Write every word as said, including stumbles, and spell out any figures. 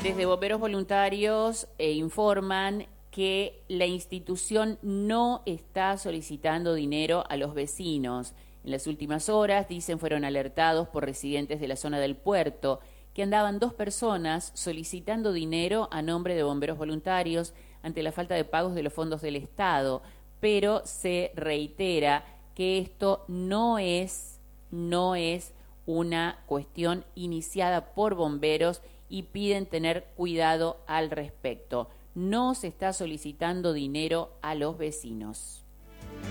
Desde Bomberos Voluntarios eh, informan que la institución no está solicitando dinero a los vecinos. En las últimas horas, dicen, fueron alertados por residentes de la zona del puerto que andaban dos personas solicitando dinero a nombre de Bomberos Voluntarios ante la falta de pagos de los fondos del Estado, pero se reitera que esto no es, no es una cuestión iniciada por bomberos y piden tener cuidado al respecto. No se está solicitando dinero a los vecinos.